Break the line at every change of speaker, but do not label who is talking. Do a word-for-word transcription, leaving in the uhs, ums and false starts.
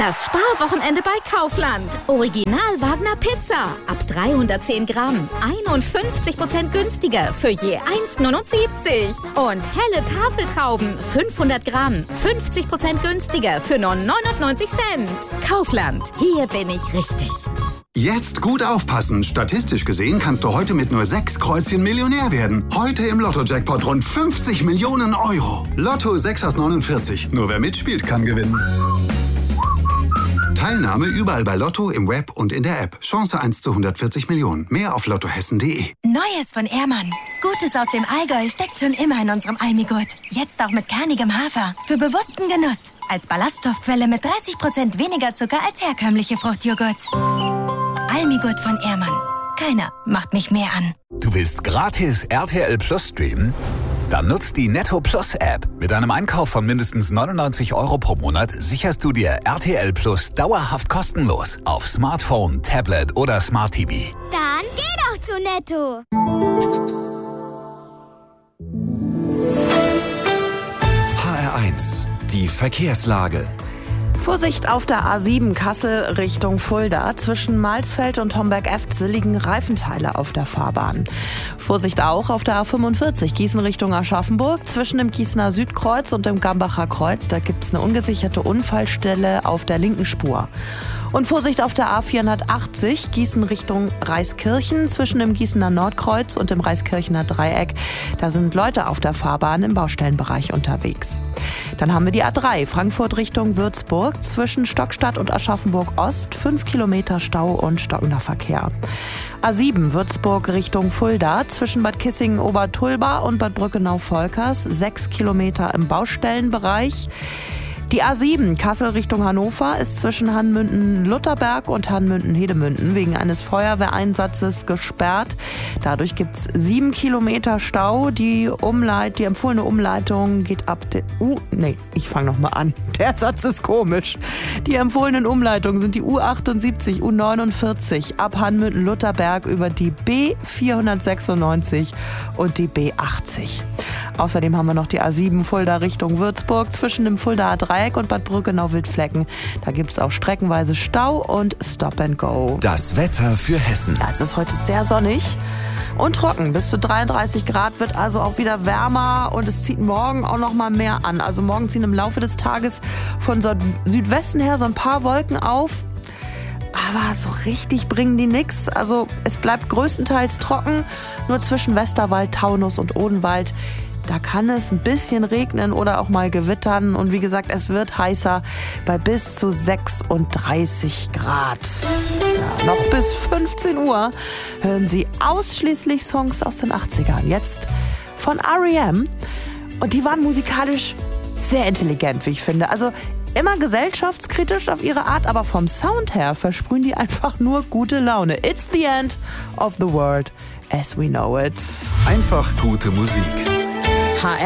Das Sparwochenende bei Kaufland. Original Wagner Pizza. Ab dreihundertzehn Gramm. einundfünfzig Prozent günstiger für je eins neunundsiebzig. Und helle Tafeltrauben. fünfhundert Gramm. fünfzig Prozent günstiger für nur neunundneunzig Cent. Kaufland. Hier bin ich richtig.
Jetzt gut aufpassen. Statistisch gesehen kannst du heute mit nur sechs Kreuzchen Millionär werden. Heute im Lotto-Jackpot rund fünfzig Millionen Euro. Lotto sechs aus neunundvierzig. Nur wer mitspielt, kann gewinnen. Teilnahme überall bei Lotto, im Web und in der App. Chance eins zu hundertvierzig Millionen. Mehr auf lottohessen punkt de.
Neues von Ehrmann. Gutes aus dem Allgäu steckt schon immer in unserem Almigurt. Jetzt auch mit kernigem Hafer. Für bewussten Genuss. Als Ballaststoffquelle mit dreißig Prozent weniger Zucker als herkömmliche Fruchtjoghurts. Almigurt von Ehrmann. Keiner macht mich mehr an.
Du willst gratis R T L Plus streamen? Dann nutzt die Netto Plus App. Mit einem Einkauf von mindestens neunundneunzig Euro pro Monat sicherst du dir R T L Plus dauerhaft kostenlos auf Smartphone, Tablet oder Smart T V.
Dann geh doch zu Netto.
H R eins, die Verkehrslage.
Vorsicht auf der A sieben Kassel Richtung Fulda. Zwischen Malsfeld und Homberg-Efze liegen Reifenteile auf der Fahrbahn. Vorsicht auch auf der A fünfundvierzig Gießen Richtung Aschaffenburg. Zwischen dem Gießener Südkreuz und dem Gambacher Kreuz. Da gibt es eine ungesicherte Unfallstelle auf der linken Spur. Und Vorsicht auf der A vierhundertachtzig Gießen Richtung Reiskirchen. Zwischen dem Gießener Nordkreuz und dem Reiskirchener Dreieck. Da sind Leute auf der Fahrbahn im Baustellenbereich unterwegs. Dann haben wir die A drei Frankfurt Richtung Würzburg. Zwischen Stockstadt und Aschaffenburg Ost fünf Kilometer Stau und stockender Verkehr. A sieben Würzburg Richtung Fulda. Zwischen Bad Kissingen-Obertulba und Bad Brückenau-Volkers sechs Kilometer im Baustellenbereich. Die A sieben Kassel Richtung Hannover ist zwischen Hanmünden-Lutherberg und Hanmünden-Hedemünden wegen eines Feuerwehreinsatzes gesperrt. Dadurch gibt es sieben Kilometer Stau. Die Umleit, die empfohlene Umleitung geht ab der U... Nee, ich fange nochmal an. Der Satz ist komisch. Die empfohlenen Umleitungen sind die U achtundsiebzig, U neunundvierzig ab Hanmünden-Lutherberg über die B vierhundertsechsundneunzig und die B achtzig. Außerdem haben wir noch die A sieben Fulda Richtung Würzburg zwischen dem Fuldaer Dreieck und Bad Brückenau-Wildflecken. Da gibt es auch streckenweise Stau und Stop and Go.
Das Wetter für Hessen.
Ja, es ist heute sehr sonnig und trocken. Bis zu dreiunddreißig Grad, wird also auch wieder wärmer und es zieht morgen auch noch mal mehr an. Also morgen ziehen im Laufe des Tages von Südwesten her so ein paar Wolken auf. Aber so richtig bringen die nichts. Also es bleibt größtenteils trocken. Nur zwischen Westerwald, Taunus und Odenwald. Da kann es ein bisschen regnen oder auch mal gewittern. Und wie gesagt, es wird heißer bei bis zu sechsunddreißig Grad. Ja, noch bis fünfzehn Uhr hören Sie ausschließlich Songs aus den achtzigern. Jetzt von R E M. Und die waren musikalisch sehr intelligent, wie ich finde. Also immer gesellschaftskritisch auf ihre Art, aber vom Sound her versprühen die einfach nur gute Laune. It's the end of the world as we know it.
Einfach gute Musik.